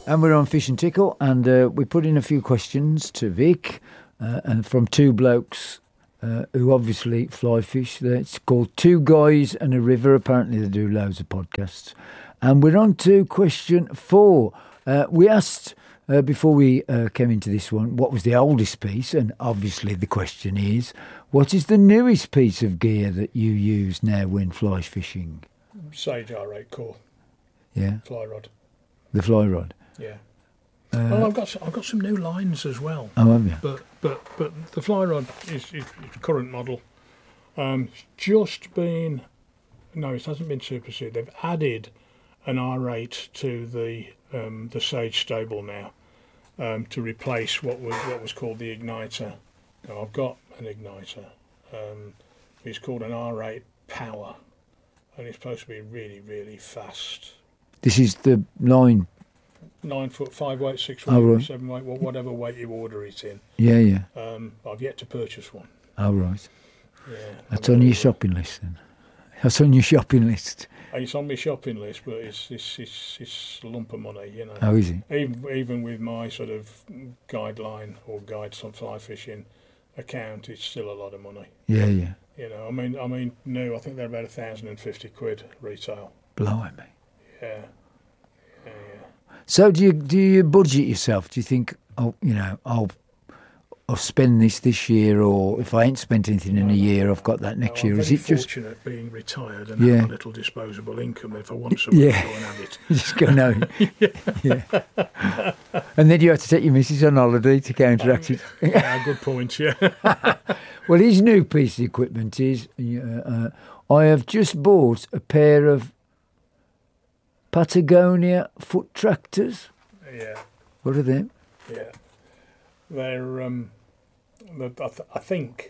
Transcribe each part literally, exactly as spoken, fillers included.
And we're on Fish and Tickle, and uh, we put in a few questions to Vic, uh, and from two blokes uh, who obviously fly fish. It's called Two Guys and a River. Apparently they do loads of podcasts. And we're on to question four. Uh, we asked, uh, before we uh, came into this one, what was the oldest piece? And obviously the question is, what is the newest piece of gear that you use now when fly fishing? Sage R eight core. Yeah. Fly rod. The fly rod. Yeah. Uh, well, I've got I've got some new lines as well. Oh, have you? But but but the fly rod is, is, is current model. Um, it's just been no, it hasn't been superseded. They've added an R eight to the um, the Sage stable now um, to replace what was what was called the igniter. Now, I've got an igniter. Um, it's called an R eight Power, and it's supposed to be really really fast. This is the line. Nine foot, five weight, six weight, Oh, right. seven weight, well, whatever weight you order it in. Yeah, yeah. Um, I've yet to purchase one. Oh, right. Yeah, That's on your shopping list then. That's on your shopping list. And it's on my shopping list, but it's it's it's, it's a lump of money, you know. Oh, is it? Even even with my sort of guideline or guides on fly fishing account, it's still a lot of money. Yeah, yeah. You know, I mean, I mean, no, I think they're about a thousand and fifty quid retail. Blimey. Yeah, yeah, yeah. So do you do you budget yourself? Do you think, oh, you know, I'll I'll spend this this year, or if I ain't spent anything in a year, I've got that next no, year? I'm Is very it just fortunate being retired and Yeah. have a little disposable income if I want something Yeah. to go and have it. just go no? yeah. And then you have to take your missus on holiday to counteract it. Yeah, good point. Yeah. Well, his new piece of equipment is uh, uh, I have just bought a pair of Patagonia foot tractors. Yeah. What are them? Yeah. They're um, the, I, th- I think.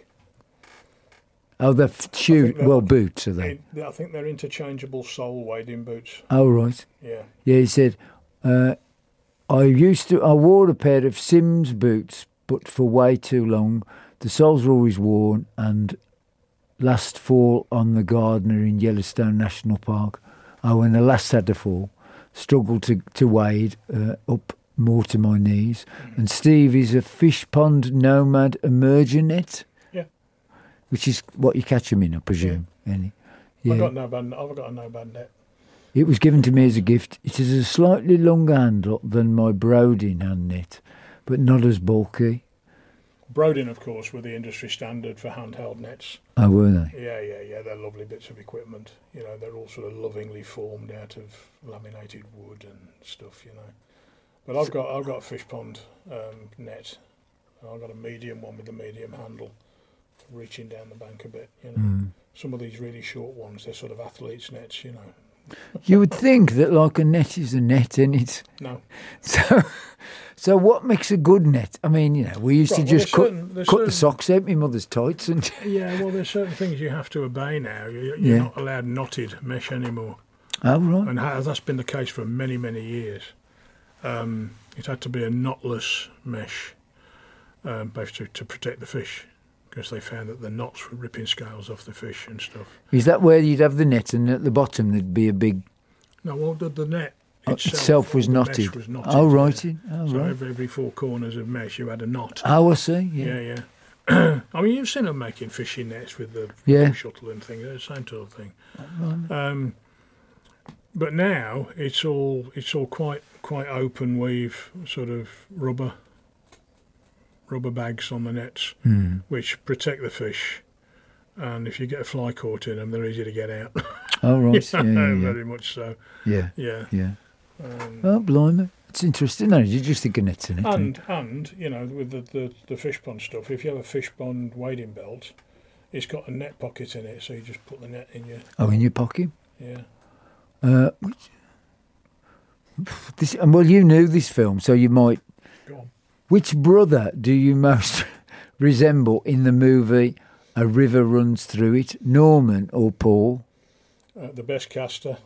Oh, they're f- shoe, think they're- well, boots, are they? They, I think they're interchangeable sole wading boots. Oh, right. Yeah. Yeah, he said, uh, I used to, I wore a pair of Sims boots, but for way too long. The soles were always worn, and last fall on the Gardner in Yellowstone National Park, oh, when the last had to fall, struggled to, to wade uh, up more to my knees. Mm. And Steve is a fish pond nomad emerger net. Yeah. Which is what you catch them in, I presume. Any? Yeah. I've got no bad. I've got a no bad net. It was given to me as a gift. It has a slightly longer handle than my Brodin hand net, but not as bulky. Brodin, of course, were the industry standard for handheld nets. Oh, were they? Yeah, yeah, yeah. They're lovely bits of equipment. You know, they're all sort of lovingly formed out of laminated wood and stuff. You know, but I've got I've got a fish pond um, net. I've got a medium one with a medium handle, reaching down the bank a bit. You know, Mm. some of these really short ones, they're sort of athletes' nets. You know, You would think that like a net is a net, and it's no. so. So what makes a good net? I mean, you know, we used Right, to well, just there's cut certain- there's cut the certain- socks out my mother's tights, and Yeah, well, there's certain things you have to obey now. You- You're Yeah. not allowed knotted mesh anymore. oh right, And ha- that's been the case for many, many years. Um, it had to be a knotless mesh, um, both to, to protect the fish, because they found that the knots were ripping scales off the fish and stuff. is that where you'd have the net, and at the bottom there'd be a big No, well, the, the net uh, itself, itself was the mesh knotted. was knotted. Oh yeah. right, oh So right. every, every four corners of mesh, you had a knot. Oh, I see. Yeah, Yeah, yeah. I mean, you've seen them making fishing nets with the Yeah. shuttle and things. It's the same sort of thing. Um, but now it's all it's all quite quite open weave sort of rubber rubber bags on the nets, Hmm. which protect the fish. And if you get a fly caught in them, they're easy to get out. Oh right, yeah, yeah, yeah. Very much so. yeah, Yeah. yeah. Um, Oh blimey, it's interesting. No, you just think a net's in it. And and you know, with the, the, the fish pond stuff, if you have a fish pond wading belt, it's got a net pocket in it, so you just put the net in your Oh, in your pocket. yeah. Uh, which, this, and well, you knew this film, so you might. Go on. Which brother do you most resemble in the movie A River Runs Through It, Norman or Paul? Uh, the best caster.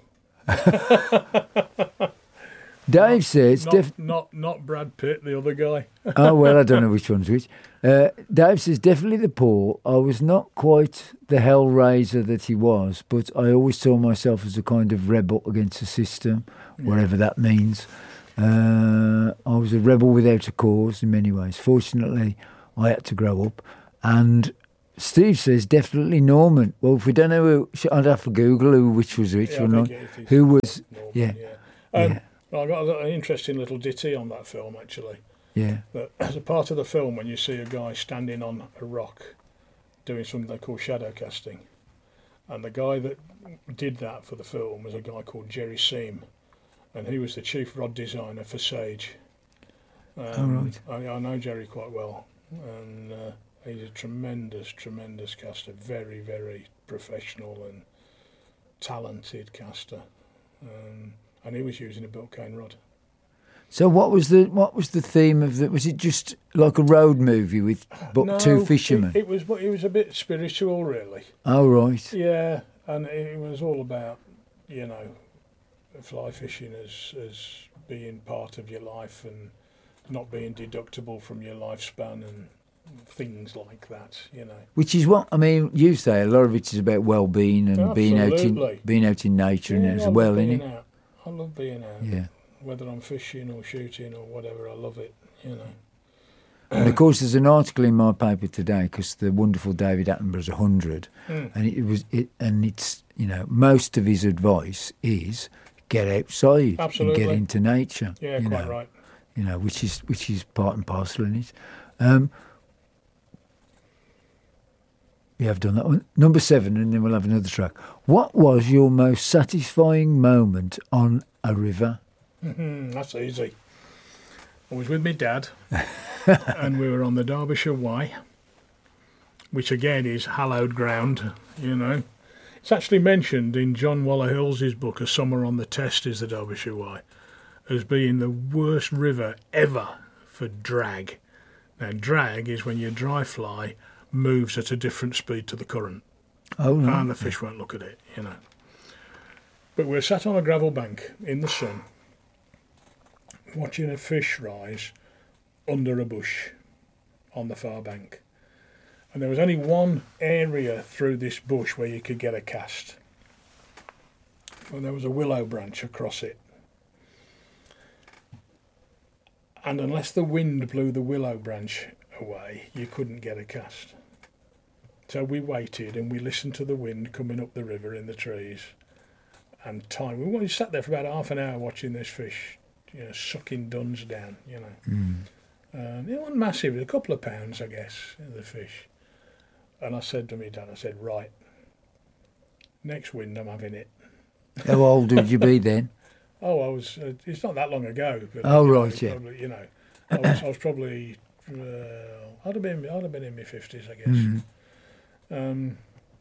Dave says, Not, def- not not Brad Pitt, the other guy. oh, well, I don't know which one's which. Uh, Dave says, definitely the Paul. I was not quite the hellraiser that he was, but I always saw myself as a kind of rebel against the system, whatever that means. Uh, I was a rebel without a cause in many ways. Fortunately, I had to grow up. And Steve says definitely Norman. Well, if we don't know who, I'd have to Google who which was which Yeah, or I not. think it is Who was? Norman, Yeah, yeah. Um, yeah. I got a- an interesting little ditty on that film, actually. yeah. That as a part of the film, when you see a guy standing on a rock doing something they call shadow casting, and the guy that did that for the film was a guy called Jerry Seam, and he was the chief rod designer for Sage. Um, Oh, right. I, I know Jerry quite well, and uh, he's a tremendous, tremendous caster, very, very professional and talented caster, um, and he was using a built cane rod. So what was the what was the theme of the? Was it just like a road movie with but no, two fishermen? It, it was it was a bit spiritual, really. Oh right. Yeah, and it was all about, you know, fly fishing as as being part of your life and not being deductible from your lifespan and things like that, you know. Which is what I mean. You say a lot of it is about well-being and being out in Absolutely. being out in nature Yeah, and as I love well, being isn't it? out. I love being out. Yeah. Whether I'm fishing or shooting or whatever, I love it, you know. And of course, there's an article in my paper today because the wonderful David Attenborough's a hundred, Mm. and it was it, and it's you know most of his advice is get outside Absolutely. and get into nature. Yeah, you quite know, right. You know, which is which is part and parcel in it. Um, we have done that one. Number seven, and then we'll have another track. What was your most satisfying moment on a river? Mhm, that's easy. I was with my dad, and we were on the Derbyshire Wye, which again is hallowed ground, you know. It's actually mentioned in John Waller Hill's book, A Summer on the Test is the Derbyshire Wye, as being the worst river ever for drag. Now, drag is when your dry fly moves at a different speed to the current, Oh no. and the fish won't look at it, you know. But we're sat on a gravel bank in the sun, watching a fish rise under a bush on the far bank. And there was only one area through this bush where you could get a cast. And there was a willow branch across it. And unless the wind blew the willow branch away, you couldn't get a cast. So we waited and we listened to the wind coming up the river in the trees. And time, we sat there for about half an hour watching this fish, you know, sucking duns down, you know. Mm. Um, it wasn't massive, it was a couple of pounds, I guess, the fish. And I said to my dad, I said, right, next wind I'm having it. How old would you be then? Oh, I was, uh, it's not that long ago. But, Oh, you know, right, yeah. Probably, you know, I was, I was probably, uh, I'd have been, I'd have been in my fifties, I guess. Mm. Um,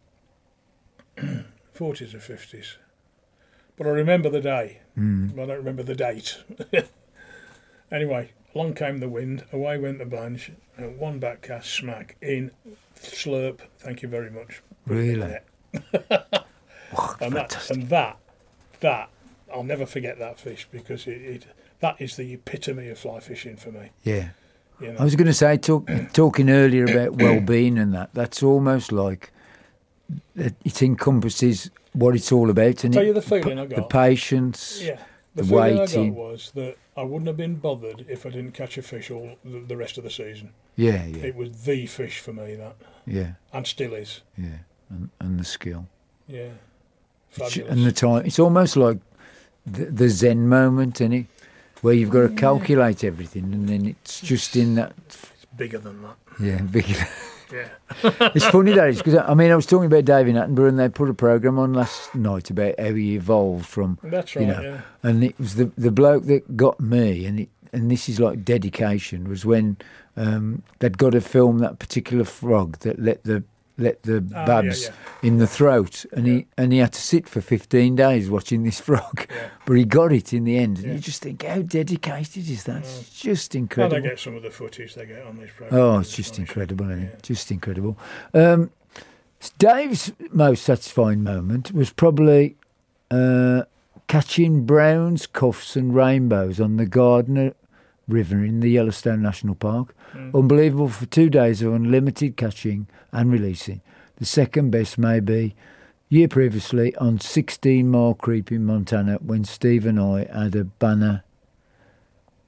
forties or fifties. But I remember the day. Mm. I don't remember the date. Anyway, along came the wind, away went the bunch, and one back cast, smack, in, slurp, thank you very much. Really? Oh, And that, fantastic. and that, that, I'll never forget that fish because it, it that is the epitome of fly fishing for me. Yeah. You know? I was going to say, talk, talking earlier about well-being and that, that's almost like it, it encompasses what it's all about. And Tell it, you the feeling I the got. patience, Yeah, the, the feeling I waiting. got was that I wouldn't have been bothered if I didn't catch a fish all the, the rest of the season. yeah, yeah, It was the fish for me, that, yeah, and still is. yeah, and, and the skill. Yeah, It's- fabulous. and the time. It's almost like the, the Zen moment, isn't it? Where you've got to calculate everything, and then it's just in that. It's bigger than that. Yeah, big. Yeah. It's funny that is because I mean I was talking about David Attenborough, and they put a program on last night about how he evolved from, That's right, you know, yeah. and it was the the bloke that got me, and it, and this is like dedication, was when um, they'd got to film that particular frog that let the let the Ah, babs yeah, in the throat, and Yeah. he and he had to sit for fifteen days watching this frog, Yeah. but he got it in the end, and Yeah. you just think how dedicated is that? Mm. It's just And incredible. I get some of the footage they get on this program. Oh, it's just astonishing. incredible, isn't it? Yeah. Just incredible. Um, Dave's most satisfying moment was probably uh, catching browns, cuffs, and rainbows on the Gardner River in the Yellowstone National Park. Mm. Unbelievable for two days of unlimited catching and releasing. The second best may be year previously on sixteen Mile Creek in Montana when Steve and I had a banner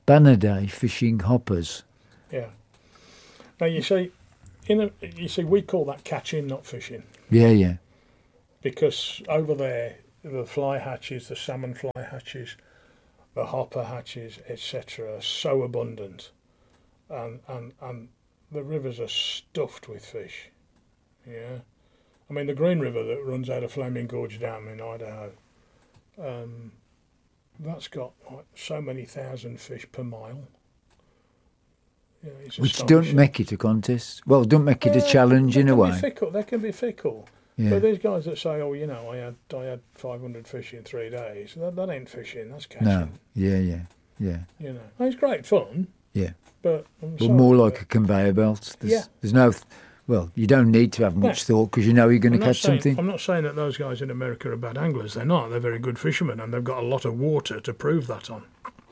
Banner Day fishing hoppers. Yeah. Now you see, in a, you see, we call that catching, not fishing, Yeah, yeah. because over there the fly hatches, the salmon fly hatches, the hopper hatches, et cetera, are so abundant, and and and the rivers are stuffed with fish. Yeah. I mean, the Green River that runs out of Flaming Gorge Dam in Idaho, um, that's got like so many thousand fish per mile. Yeah, it's Which don't astonishing. make it a contest. Well, don't make it a Yeah, challenge they in a can be way. Fickle. They can be fickle. Yeah. But there's guys that say, "Oh, you know, I had I had five hundred fish in three days." That, that ain't fishing. That's catching. No. Yeah, yeah, yeah, You know, oh, it's great fun. yeah. But I'm But sorry, more like but a conveyor belt. There's, Yeah. There's no. Th- well, you don't need to have much No. thought because you know you're going I'm to not catch saying, something. I'm not saying that those guys in America are bad anglers. They're not. They're very good fishermen, and they've got a lot of water to prove that on.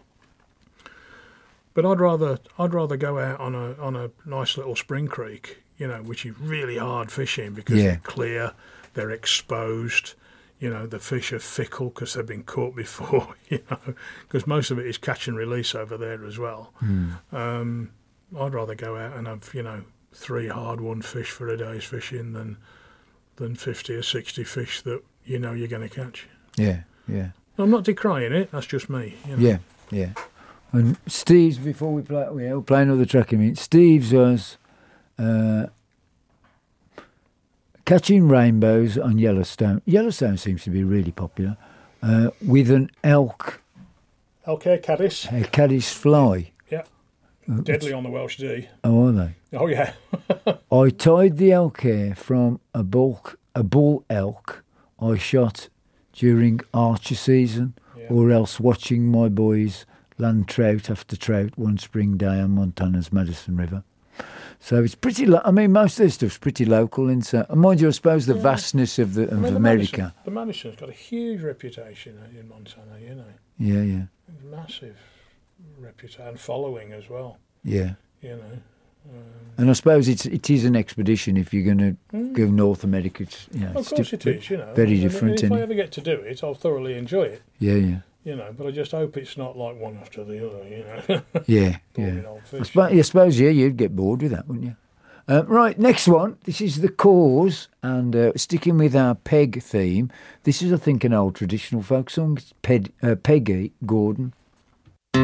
But I'd rather I'd rather go out on a on a nice little spring creek, you know, which is really hard fishing because Yeah. they're clear, they're exposed. You know, the fish are fickle because they've been caught before. You know, because most of it is catch and release over there as well. Hmm. Um, I'd rather go out and have, you know, three hard-won fish for a day's fishing than than fifty or sixty fish that you know you're going to catch. Yeah, yeah, I'm not decrying it. That's just me. You know? yeah, yeah. And Steve's, before we play, we'll play another track in a minute. Steve's was uh, catching rainbows on Yellowstone. Yellowstone seems to be really popular uh, with an elk, Okay, caddis. a caddis fly. Yeah. Uh, Deadly on the Welsh Dee. Oh, are they? Oh yeah. I tied the elk hair from a bulk, a bull elk I shot during archer season, Yeah. or else watching my boys land trout after trout one spring day on Montana's Madison River. So it's pretty. Lo- I mean, most of this stuff's pretty local, in so. And mind you, I suppose the Yeah. vastness of the of I mean, the America. Madison, the Madison's got a huge reputation in Montana. You know, Yeah, yeah, massive reputation and following as well. yeah. You know. Um, And I suppose it's it is an expedition if you're going to mm. go North America. It's, you know, Of it's course diff- it is, you know. very And- different, And if innit? I ever get to do it, I'll thoroughly enjoy it, Yeah, yeah, you know. But I just hope it's not like one after the other, you know. yeah, Boring yeah. old I fish. suppose, I suppose, yeah, you'd get bored with that, wouldn't you? Uh, right, next one. This is The Cause, and uh, sticking with our Peg theme, this is, I think, an old traditional folk song. It's Ped, uh, Peggy Gordon.